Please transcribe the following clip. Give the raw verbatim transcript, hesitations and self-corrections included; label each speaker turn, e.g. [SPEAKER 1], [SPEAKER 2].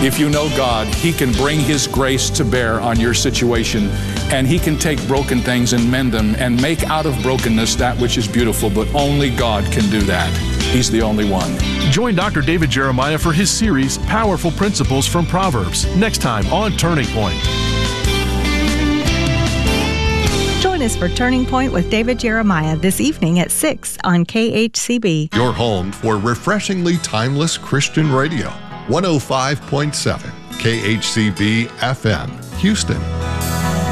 [SPEAKER 1] If you know God, He can bring His grace to bear on your situation, and He can take broken things and mend them and make out of brokenness that which is beautiful, but only God can do that. He's the only one.
[SPEAKER 2] Join Doctor David Jeremiah for his series, Powerful Principles from Proverbs, next time on Turning Point.
[SPEAKER 3] Join us for Turning Point with David Jeremiah this evening at six on K H C B.
[SPEAKER 4] Your home for refreshingly timeless Christian radio. one oh five point seven K H C B F M, Houston.